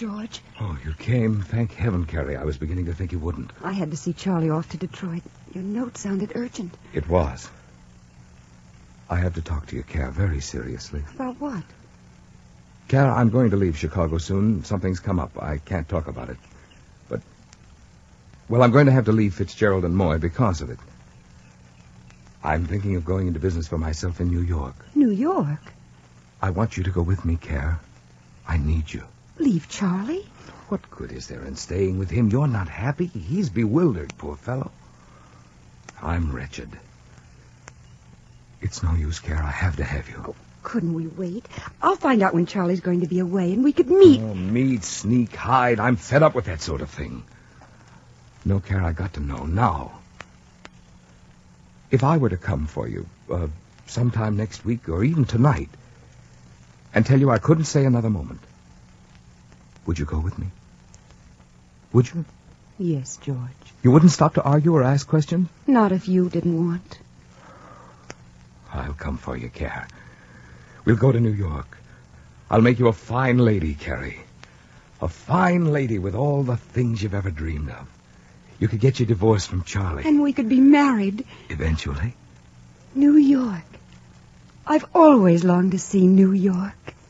George. Oh, you came. Thank heaven, Carrie. I was beginning to think you wouldn't. I had to see Charlie off to Detroit. Your note sounded urgent. It was. I have to talk to you, Care, very seriously. About what? Care, I'm going to leave Chicago soon. Something's come up. I can't talk about it. But, well, I'm going to have to leave Fitzgerald and Moy because of it. I'm thinking of going into business for myself in New York. New York? I want you to go with me, Care. I need you. Leave Charlie? What good is there in staying with him? You're not happy. He's bewildered, poor fellow. I'm wretched. It's no use, Care. I have to have you. Oh, couldn't we wait? I'll find out when Charlie's going to be away, and we could meet. Oh, meet, sneak, hide. I'm fed up with that sort of thing. No, Care, I got to know now. If I were to come for you, sometime next week or even tonight, and tell you I couldn't stay another moment, would you go with me? Would you? Yes, George. You wouldn't stop to argue or ask questions? Not if you didn't want. I'll come for you, Care. We'll go to New York. I'll make you a fine lady, Carrie. A fine lady with all the things you've ever dreamed of. You could get your divorce from Charlie. And we could be married. Eventually. New York. I've always longed to see New York.